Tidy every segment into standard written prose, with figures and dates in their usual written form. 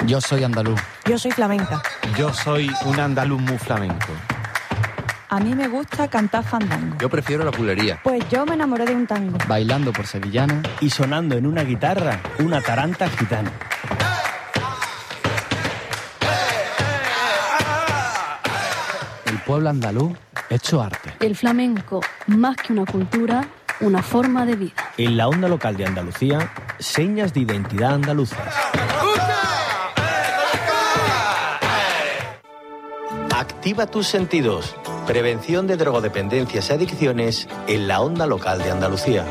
Yo soy andaluz. Yo soy flamenca. Yo soy un andaluz muy flamenco. A mí me gusta cantar fandango. Yo prefiero la bulería. Pues yo me enamoré de un tango. Bailando por sevillana. Y sonando en una guitarra, una taranta gitana. El pueblo andaluz hecho arte. El flamenco, más que una cultura, una forma de vida. En la onda local de Andalucía, señas de identidad andaluza. Activa tus sentidos. Prevención de drogodependencias y adicciones en la onda local de Andalucía.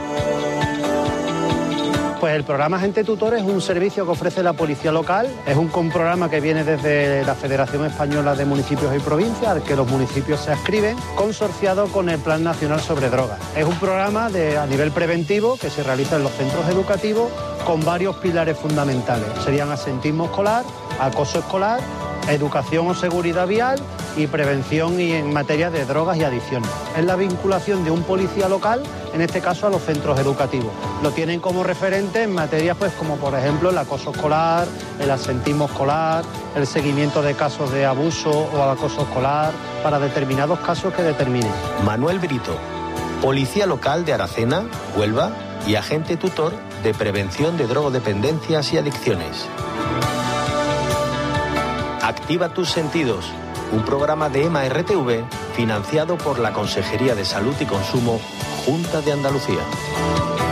Pues el programa Agente Tutor es un servicio que ofrece la policía local. Es un programa que viene desde la Federación Española de Municipios y Provincias, al que los municipios se adscriben, consorciado con el Plan Nacional sobre Drogas. Es un programa a nivel preventivo que se realiza en los centros educativos con varios pilares fundamentales. Serían absentismo escolar, acoso escolar, educación o seguridad vial y prevención y en materia de drogas y adicciones. Es la vinculación de un policía local, en este caso a los centros educativos. Lo tienen como referente en materias pues como por ejemplo el acoso escolar, el absentismo escolar, el seguimiento de casos de abuso o acoso escolar para determinados casos que determinen. Manuel Brito, policía local de Aracena, Huelva y agente tutor de prevención de drogodependencias y adicciones. Activa tus sentidos, un programa de EMA RTV financiado por la Consejería de Salud y Consumo, Junta de Andalucía.